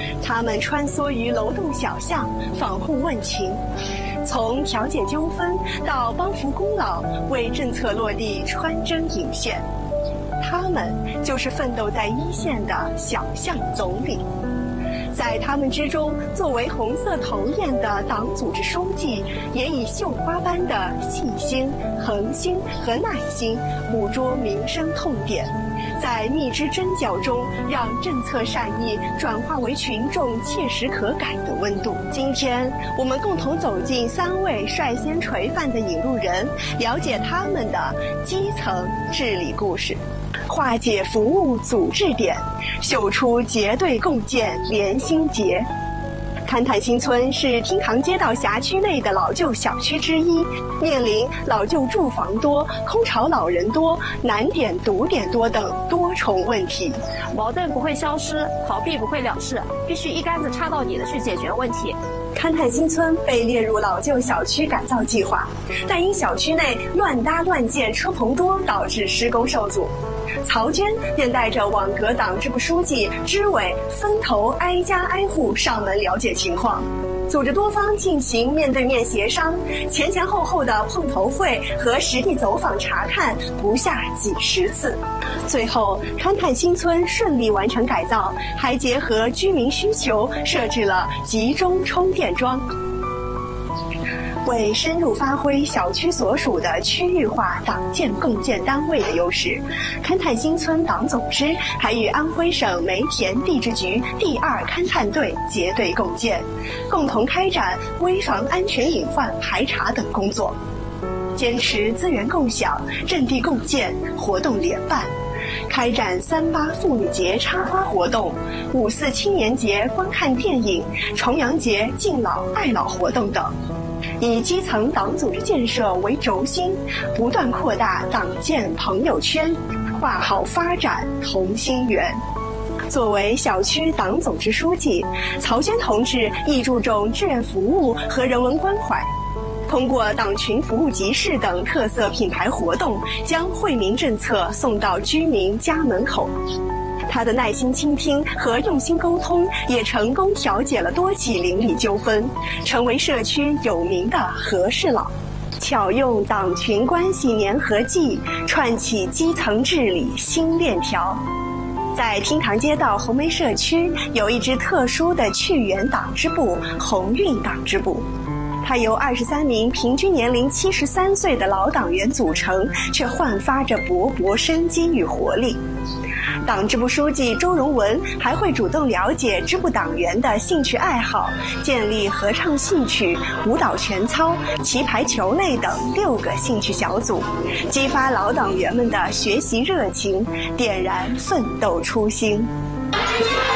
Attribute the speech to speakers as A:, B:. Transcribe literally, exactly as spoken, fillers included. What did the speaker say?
A: 他们穿梭于楼栋小巷，访户问情，从调解纠纷到帮扶功劳，为政策落地穿针引线。他们就是奋斗在一线的小巷总理。在他们之中，作为红色头雁的党组织书记，也以绣花般的细心、恒心和耐心，捕捉民生痛点，在蜜汁针脚中，让政策善意转化为群众切实可感的温度。今天，我们共同走进三位率先垂范的引路人，了解他们的基层治理故事，化解服务阻滞点，绣出结对共建连心结。勘探新村是厅堂街道辖区内的老旧小区之一，面临老旧住房多、空巢老人多、难点堵点多等多重问题。
B: 矛盾不会消失，逃避不会了事，必须一竿子插到底的去解决问题。
A: 勘探新村被列入老旧小区改造计划，但因小区内乱搭乱建车棚多，导致施工受阻。曹娟便带着网格党支部书记、支委分头挨家挨户上门了解情况，组织多方进行面对面协商，前前后后的碰头会和实地走访查看不下几十次。最后，勘探新村顺利完成改造，还结合居民需求设置了集中充电桩。为深入发挥小区所属的区域化党建共建单位的优势，勘探新村党总支还与安徽省煤田地质局第二勘探队结对共建，共同开展危防安全隐患排查等工作，坚持资源共享、阵地共建、活动联办，开展三八妇女节插花活动、五四青年节观看电影、重阳节敬老爱老活动等。以基层党组织建设为轴心，不断扩大党建朋友圈，画好发展同心圆。作为小区党总支书记，曹娟同志亦注重志愿服务和人文关怀，通过党群服务集市等特色品牌活动，将惠民政策送到居民家门口。他的耐心倾听和用心沟通，也成功调解了多起邻里纠纷，成为社区有名的和事佬。巧用党群关系粘合剂，串起基层治理新链条。在厅堂街道红梅社区，有一支特殊的去源党支部——红运党支部。它由二十三名平均年龄七十三岁的老党员组成，却焕发着勃勃生机与活力。党支部书记周荣文还会主动了解支部党员的兴趣爱好，建立合唱戏曲、舞蹈全操、棋排球类等六个兴趣小组，激发老党员们的学习热情，点燃奋斗初心。